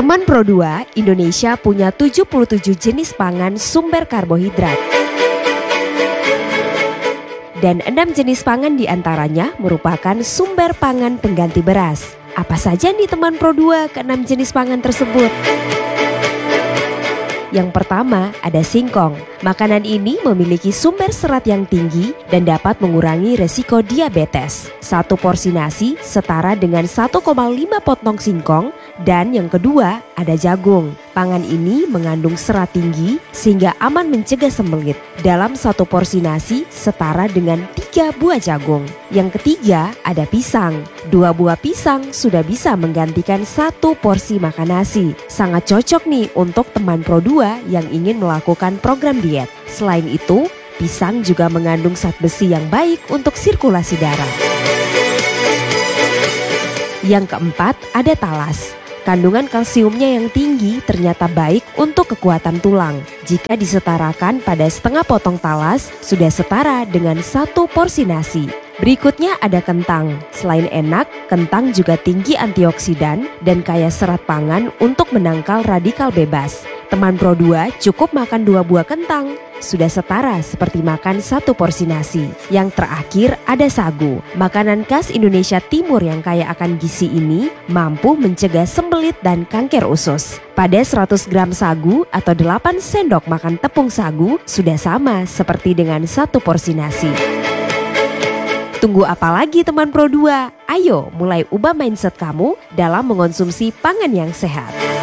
Teman Pro 2, Indonesia punya 77 jenis pangan sumber karbohidrat. Dan 6 jenis pangan diantaranya merupakan sumber pangan pengganti beras. Apa saja nih teman Pro 2 ke-6 jenis pangan tersebut? Yang pertama ada singkong. Makanan ini memiliki sumber serat yang tinggi dan dapat mengurangi resiko diabetes. Satu porsi nasi setara dengan 1,5 potong singkong. Dan yang kedua ada jagung. Pangan ini mengandung serat tinggi sehingga aman mencegah sembelit. Dalam satu porsi nasi setara dengan 3 buah jagung. Yang ketiga ada pisang. 2 buah pisang sudah bisa menggantikan 1 porsi makan nasi. Sangat cocok nih untuk teman Pro 2 yang ingin melakukan program diet. Selain itu, pisang juga mengandung zat besi yang baik untuk sirkulasi darah. Yang keempat ada talas. Kandungan kalsiumnya yang tinggi ternyata baik untuk kekuatan tulang. Jika disetarakan pada setengah potong talas, sudah setara dengan 1 porsi nasi. Berikutnya ada kentang. Selain enak, kentang juga tinggi antioksidan dan kaya serat pangan untuk menangkal radikal bebas. Teman Pro 2 cukup makan 2 buah kentang. Sudah setara seperti makan 1 porsi nasi. Yang terakhir ada sagu. Makanan khas Indonesia Timur yang kaya akan gizi ini mampu mencegah sembelit dan kanker usus. Pada 100 gram sagu atau 8 sendok makan tepung sagu sudah sama seperti dengan 1 porsi nasi. Tunggu apa lagi teman Pro 2? Ayo mulai ubah mindset kamu dalam mengonsumsi pangan yang sehat.